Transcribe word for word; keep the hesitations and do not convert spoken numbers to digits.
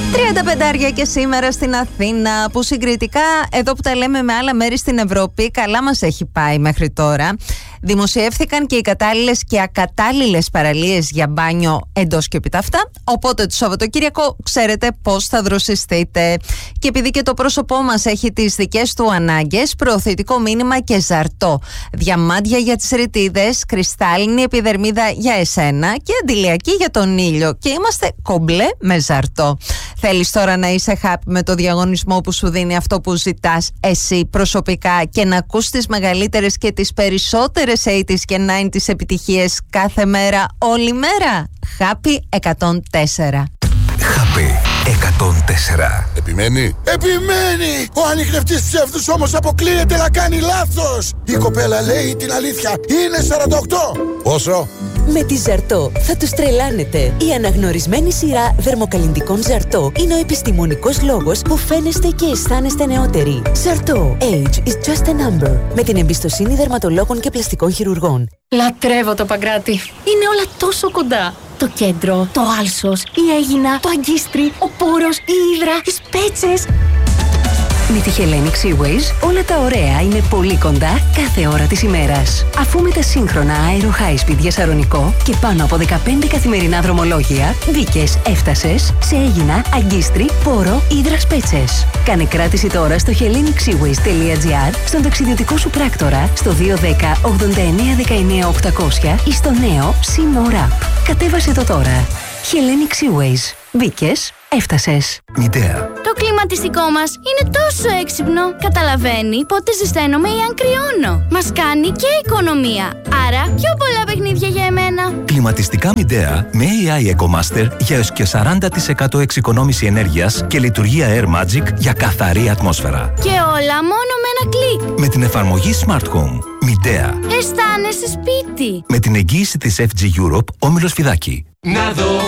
τριάντα πεντάρια και σήμερα στην Αθήνα, που συγκριτικά εδώ που τα λέμε με άλλα μέρη στην Ευρώπη, καλά μας έχει πάει μέχρι τώρα. Δημοσιεύθηκαν και οι κατάλληλες και ακατάλληλες παραλίες για μπάνιο εντός και επιτάφτα. Οπότε το Σαββατοκύριακο ξέρετε πώς θα δροσιστείτε. Και επειδή και το πρόσωπό μας έχει τις δικές του ανάγκες, προωθητικό μήνυμα και ζαρτό. Διαμάντια για τις ρητίδες, κρυστάλλινη επιδερμίδα για εσένα και αντιλιακή για τον ήλιο. Και είμαστε κομπλέ με ζαρτό. Θέλεις τώρα να είσαι happy με το διαγωνισμό που σου δίνει αυτό που ζητάς εσύ προσωπικά και να ακούς τις μεγαλύτερες και τις περισσότερες ογδόντα και ενενήντα επιτυχίες κάθε μέρα, όλη μέρα? Happy εκατόν τέσσερα. Happy εκατόν τέσσερα. Επιμένει. Επιμένει! Ο ανιχνευτής ψεύδους όμως αποκλείεται να κάνει λάθος. Η κοπέλα λέει την αλήθεια. Είναι σαράντα οκτώ. Πόσο? Με τη Ζαρτό θα τους τρελάνετε. Η αναγνωρισμένη σειρά δερμοκαλλυντικών Ζαρτό είναι ο επιστημονικός λόγος που φαίνεστε και αισθάνεστε νεότεροι. Ζαρτό. Age is just a number. Με την εμπιστοσύνη δερματολόγων και πλαστικών χειρουργών. Λατρεύω το Παγκράτη. Είναι όλα τόσο κοντά. Το κέντρο, το άλσος, η Αίγινα, το Αγκίστρι, ο Πόρος, η Ύδρα, οι Σπέτσες. Με τη Hellenic Seaways όλα τα ωραία είναι πολύ κοντά κάθε ώρα της ημέρας. Αφού με τα σύγχρονα Aero High Speed για Σαρονικό και πάνω από δεκαπέντε καθημερινά δρομολόγια, μπήκες, έφτασες σε Αίγινα, Αγκίστρι, Πόρο, Ύδρα, Σπέτσες. Κάνε κράτηση τώρα στο hellenic seaways τελεία gr, στον ταξιδιωτικό σου πράκτορα, στο δύο ένα μηδέν ογδόντα εννέα δεκαεννέα οκτακόσια ή στο νέο SeaMore App. Κατέβασε το τώρα. Hellenic Seaways. Μπήκες, έφτασες. Μητέα. Το κλιματιστικό μας είναι τόσο έξυπνο. Καταλαβαίνει πότε ζεσταίνομαι ή αν κρυώνω. Μας κάνει και οικονομία. Άρα πιο πολλά παιχνίδια για εμένα. Κλιματιστικά Μητέα με έι άι EcoMaster για έως και σαράντα τοις εκατό εξοικονόμηση ενέργειας και λειτουργία Air Magic για καθαρή ατμόσφαιρα. Και όλα μόνο με ένα κλικ. Με την εφαρμογή Smart Home. Μητέα. Αισθάνεσαι σπίτι. Με την εγγύηση της εφ τζι Europe, Όμιλος Φιδάκη. Να δω